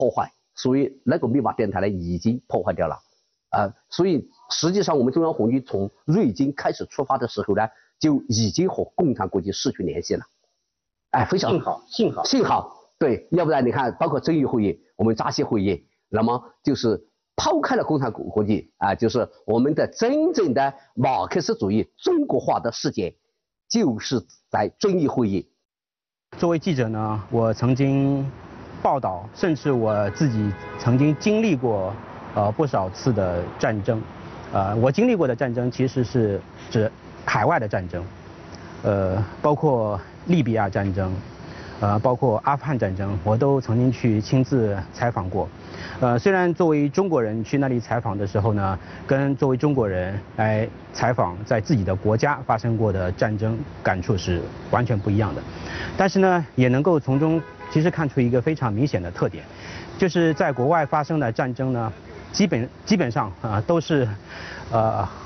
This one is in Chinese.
破坏，所以那个密码电台呢已经破坏掉了。所以实际上我们中央红军从瑞金开始出发的时候呢，就已经和共产国际失去联系了。非常幸好，对，要不然你看，包括遵义会议，我们扎西会议，那么就是抛开了共产国际就是我们的真正的马克思主义中国化的事件，就是在遵义会议。 作为记者呢，我曾经报道，甚至我自己曾经经历过不少次的战争。我经历过的战争其实是指海外的战争，包括利比亚战争，包括阿富汗战争，我都曾经去亲自采访过。虽然作为中国人去那里采访的时候呢，跟作为中国人来采访在自己的国家发生过的战争感触是完全不一样的，但是呢，也能够从中其实看出一个非常明显的特点，就是在国外发生的战争呢，基本上都是